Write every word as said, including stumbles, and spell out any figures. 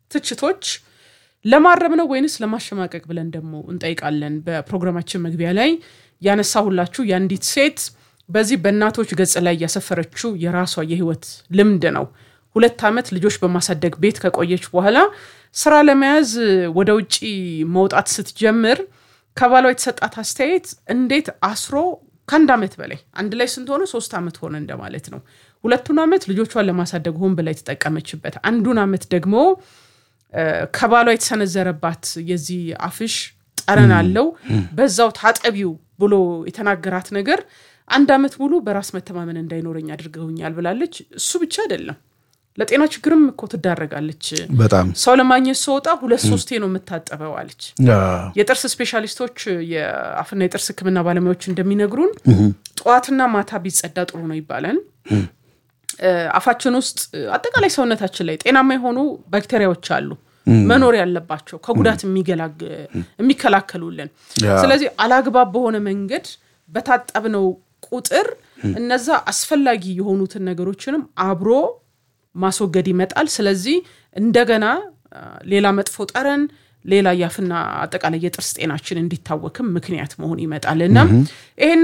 ትችቶች ለማረም ነው ወይንስ ለማሸማቀቅ ብለን ደሞ እንጠይቃለን በፕሮግራማችን መግቢያ ላይ ያነሳሁላችሁ ያንዲት ሴት በዚህ በእናቶች ገጽ ላይ ያሰፈረችው የራሷ የህይወት ልምድ ነው ሁለት አመት ልጆች በማሳደግ ቤት ከቆየች በኋላ ስራ ለመያዝ ወደ ውጪ መውጣት ስትጀምር ከባሏ የተሰጣት አስተያየት እንዴት አስሮ ከአንድ አመት በላይ አንድ ላይ ስንት ሆነ ሶስት አመት ሆነ እንደማለት ነው ሁለቱን አመት ልጆቿን ለማሳደግ ሆን ብላ ተጠቀመችበት አንዱን አመት ደግሞ ከባሏ የተሰነዘረባት የዚህ አፍሽ ጠረን አለው በዛው ታጠቢው ብሎ የተናገራት ነገር አንድ አመት ሙሉ በራስ መተማመን እንዳይኖርኝ አድርገውኛል ብላለች እሱ ብቻ አይደለም ለጤና ችግርም እኮ ተዳረጋለች በጣም ሰው ለማግኘት ሰውጣ ሁለት ሶስቴ ነው የምታጠበው አለች የጥርስ ስፔሻሊስቶች የአፍና የጥርስ ህክምና ባለሙያዎች እንደሚነግሩን ጧትና ማታ ቢጸዳ ጥሩ ነው ይባላል አፋችን ውስጥ አጠቃላይ ሰውነታችን ላይ ጤናማ የሆኑ ባክቴሪያዎች አሉ መኖር ያለባቸው ከጉዳት የሚገላግ የሚከላከሉልን ስለዚህ አላግባብ በሆነ መንገድ በታጠብነው ቁጥር እነዛ አስፈላጊ የሆኑትን ነገሮችንም አብሮ ማስወገድ ይመጣል ስለዚህ እንደገና ሌላ መጥፎ ጠረን ሌላ ያፍና አጠቃላይ የጥርስ ጤናችን እንዲታወክም ምክንያት መሆን ይመጣልና ይሄን